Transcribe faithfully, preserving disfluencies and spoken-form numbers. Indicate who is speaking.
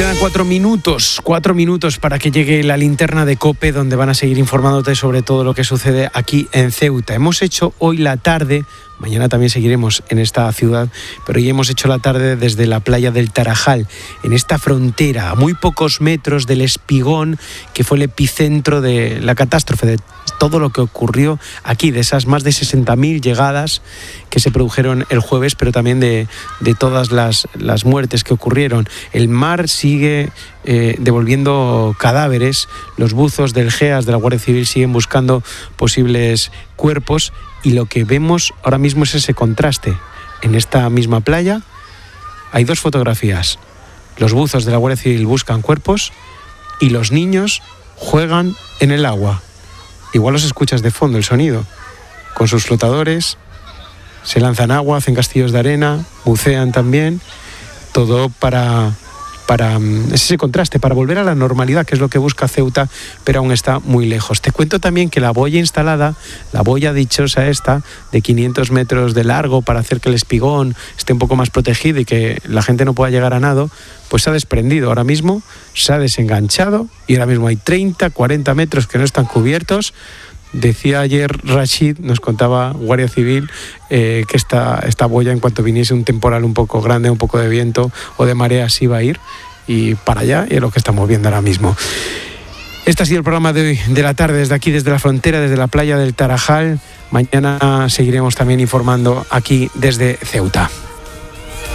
Speaker 1: quedan cuatro minutos, cuatro minutos para que llegue la linterna de COPE, donde van a seguir informándote sobre todo lo que sucede aquí en Ceuta. Hemos hecho hoy la tarde, mañana también seguiremos en esta ciudad, pero hoy hemos hecho la tarde desde la playa del Tarajal, en esta frontera, a muy pocos metros del Espigón, que fue el epicentro de la catástrofe, de todo lo que ocurrió aquí, de esas más de sesenta mil llegadas que se produjeron el jueves, pero también de, de todas las, las muertes que ocurrieron. El mar sigue eh, devolviendo cadáveres, los buzos del GEAS, de la Guardia Civil, siguen buscando posibles cuerpos, y lo que vemos ahora mismo es ese contraste. En esta misma playa hay dos fotografías. Los buzos de la Guardia Civil buscan cuerpos y los niños juegan en el agua. Igual los escuchas de fondo el sonido. Con sus flotadores, se lanzan agua, hacen castillos de arena, bucean también. Todo para, para es ese contraste, para volver a la normalidad, que es lo que busca Ceuta, pero aún está muy lejos. Te cuento también que la boya instalada, la boya dichosa esta, de quinientos metros de largo, para hacer que el Espigón esté un poco más protegido y que la gente no pueda llegar a nado, pues se ha desprendido ahora mismo, se ha desenganchado y ahora mismo hay treinta, cuarenta metros que no están cubiertos. Decía ayer Rashid, nos contaba Guardia Civil, eh, que esta, esta boya, en cuanto viniese un temporal un poco grande, un poco de viento o de marea, se iba a ir y para allá, y es lo que estamos viendo ahora mismo. Este ha sido el programa de hoy, de la tarde, desde aquí, desde la frontera, desde la playa del Tarajal. Mañana seguiremos también informando aquí desde Ceuta.